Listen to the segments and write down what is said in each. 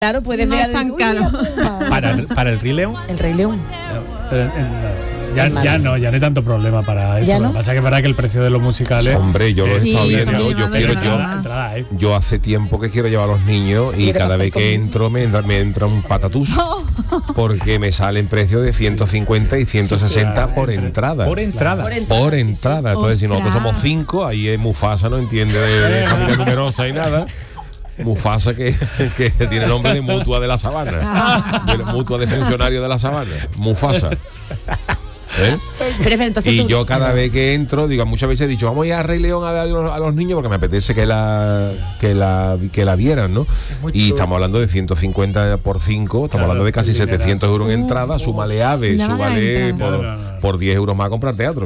Claro, puedes No ver es tan caro. ¿Para el Rey León? El Rey León. Pero, ya no hay tanto problema para eso. ¿Ya no? Lo que pasa es que es verdad que el precio de los musicales. Hombre, yo lo he Sí, estado eso viendo. me Yo va a quiero dar más. Entrada, yo hace tiempo que quiero llevar a los niños y ¿Qué te cada pasa vez que conmigo? entro me entra un patatús porque me salen precios de 150 y 160 sí, por entre- entrada. por entrada. Por sí, sí. entrada. Entonces, si nosotros Ostras. somos 5, ahí es Mufasa, no entiende de familia numerosa y nada. Mufasa que tiene nombre de mutua de la sabana, de la mutua de funcionario de la sabana, Mufasa. ¿Eh? Pero entonces Y tú- yo cada vez que entro, digo, muchas veces he dicho, vamos a ir a Rey León a ver a los niños porque me apetece que la vieran, ¿no? Y estamos hablando de 150 por 5, estamos hablando de casi 700 euros en entrada, súmale ave, nada más la súmale entrada. por 10 euros más a comprar teatro.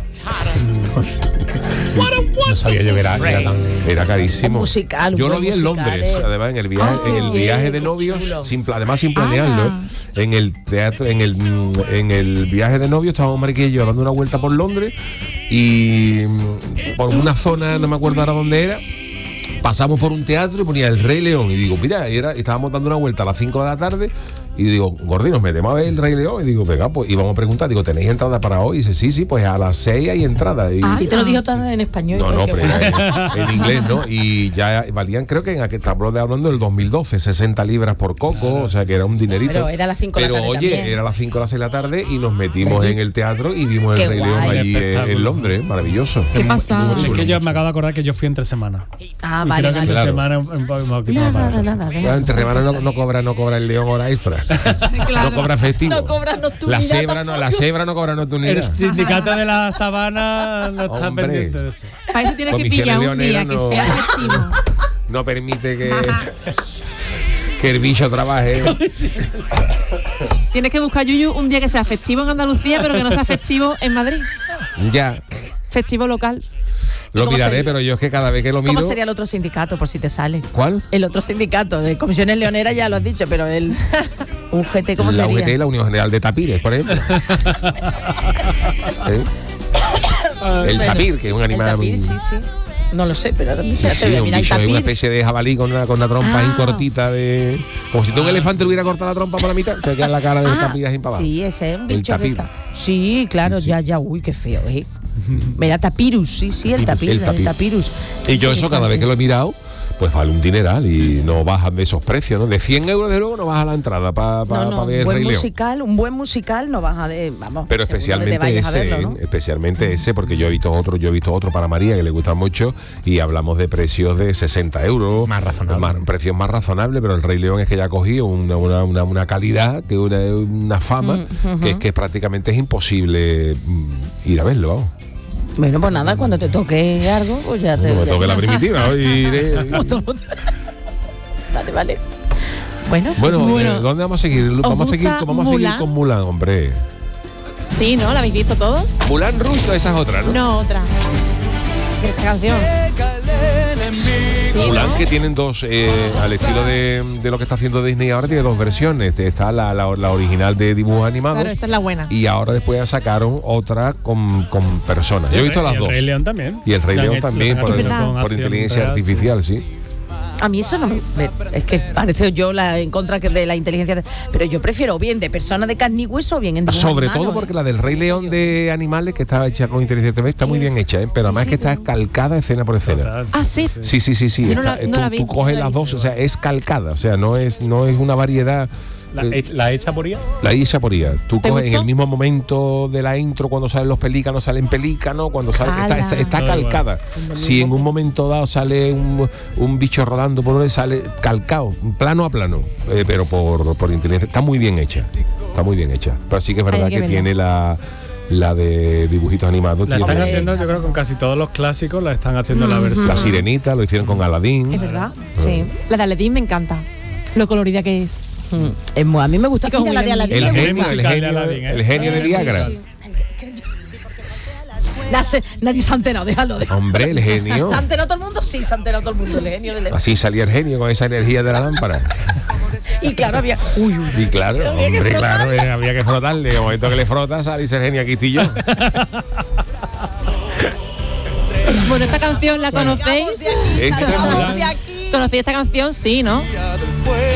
No sabía yo que era tan. Era carísimo. Un musical, un Yo lo buen vi en musical, Londres, además en el viaje de qué novios, chulo. además sin planearlo, en el teatro, en el viaje de novios estábamos Mariquilla y yo dando una vuelta por Londres y por una zona, no me acuerdo ahora dónde era, pasamos por un teatro y ponía el Rey León y digo, mira, estábamos dando una vuelta a las 5 de la tarde. Y digo, Gordi, nos metemos a ver el Rey León. Y digo, venga, pues, y vamos a preguntar, digo, ¿tenéis entrada para hoy? Y dice, sí, pues a las 6 hay entrada. Y, Sí, te lo dijo todo en español. no, porque pero bueno. en inglés, ¿no? Y ya valían, creo que en aquel estamos hablando del 2012, 60 libras por coco, o sea que era un dinerito. Pero era a las 5 de la tarde Pero oye, también. era a las 5 o las 6 de la tarde y nos metimos en el teatro y vimos Qué el Rey León guay. allí Espectáculo. en Londres, maravilloso. Qué pasada. Es que yo me acabo de acordar que yo fui entre semana. Ah, Y vale, creo que vale. entre Claro. semana un poquito más Nada, barato, sí. nada. Claro, entre semanas no cobra el León hora extra. No cobra festivo. No cobra nocturnidad La cebra no cobra El nocturnidad. sindicato de la sabana no está Hombre. pendiente de eso. Para eso tienes que Comisiones pillar un día leoneras que no- sea festivo. No permite que el bicho trabaje. Tienes que buscar, Yuyu, un día que sea festivo en Andalucía, pero que no sea festivo en Madrid. Ya, Festivo local. lo ¿Cómo miraré, sería? pero yo es que cada vez que lo miro. ¿Cómo sería el otro sindicato, por si te sale? ¿Cuál? El otro sindicato de comisiones leoneras ya lo has dicho, pero el UGT, ¿cómo La sería? UGT, la Unión General de Tapires, por ejemplo. ¿Eh? El Bueno, tapir, que es un animal. El tapir, sí. No lo sé, pero ahora Sí, mismo sí, te voy a un mirar el bicho, es una tapir. especie de jabalí con una trompa ahí Ah. cortita de. Como si tú un elefante le hubiera cortado la trompa por la mitad, te queda la cara del tapir así para abajo. Sí, ese es un El bicho que tapir. está. Sí, claro, Sí, sí. ya, uy, qué feo, Mira, tapirus, sí, el tapir, el tapir. tapirus. Y yo eso cada vez que lo he mirado, pues vale un dineral y no bajan de esos precios, ¿no? De 100 euros de luego no baja la entrada para No, ver el Rey León. un buen musical no baja de, vamos. Pero según donde te especialmente vayas a ese, verlo, ¿no? especialmente ese, porque yo he visto otro para María que le gusta mucho y hablamos de precios de 60 euros. Más razonable. Precios más razonables, pero el Rey León es que ya ha cogido una calidad, que una fama, que prácticamente es imposible ir a verlo, vamos. Bueno, pues nada, cuando te toque algo, pues ya te. Como me toque la primitiva, hoy iré. Vale. Bueno, Bueno, ¿dónde vamos a seguir? Vamos a seguir gusta Mulan? con Mulan, hombre. Sí, ¿no? ¿La habéis visto todos? Mulan Rouge, esa es otra, ¿no? No, otra. Esta canción. Sí, Mulan, ¿no? que tienen dos, al estilo de lo que está haciendo Disney ahora, tiene dos versiones. Está la original de dibujos animados. Claro, esa es la buena. Y ahora después ya sacaron otra con personas. Yo he visto las Y dos. El Rey León también. Y el Rey Ya han León hecho también, la por, Es verdad. con por acción inteligencia real, sí. artificial, sí. a mí eso no me. Es que parece yo en contra de la inteligencia. Pero yo prefiero bien de persona de carne y hueso o bien en dibujos Sobre animados, todo porque la del Rey León de animales, que está hecha con inteligencia artificial, está muy bien hecha, ¿eh? Pero Sí, además sí, que está pero- calcada escena por escena. Total. Ah, sí. Sí. Yo no está- la vi, tú coges no la las vi. dos, o sea, es calcada, o sea, no es una variedad. ¿La hecha por IA? La isla por IA. Tú ¿Te coges en gustó? el mismo momento de la intro, cuando salen los pelícanos, salen pelícanos, cuando sale. Está Todo calcada. Si en un momento dado sale un bicho rodando por donde sale calcado, plano a plano, pero por inteligencia. Está muy bien hecha. Está muy bien hecha. Pero sí que es verdad Hay que que verla. tiene la de dibujitos animados. La tiene están haciendo, yo creo, con casi todos los clásicos, la están haciendo la versión. la Sirenita, lo hicieron con Aladdin. Es verdad. Sí. La de Aladdin me encanta. Lo colorida que es. A mí me gusta. Como Mira, la de William Aladdin El me genio, gusta. el musical de genio, Aladdin, ¿eh? el genio de Sí, Viagra. sí. Nadie se ha enterado, déjalo. Hombre, el genio. ¿Se ha enterado todo el mundo? Sí, se ha enterado todo el mundo. El genio del. Así salía el genio con esa energía de la lámpara. Y claro, había. Y claro, Había que hombre, claro, frotarle. había que frotarle. En el momento que le frotas, sale el genio aquí estoy yo. Bueno, esta canción la conocéis. Este Sacamos Mulan. de aquí. ¿Conocéis esta canción? Sí, ¿no?